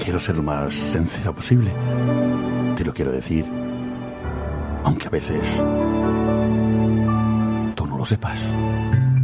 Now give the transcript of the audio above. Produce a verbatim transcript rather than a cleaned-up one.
Quiero ser lo más sincera posible. Te lo quiero decir, aunque a veces tú no lo sepas.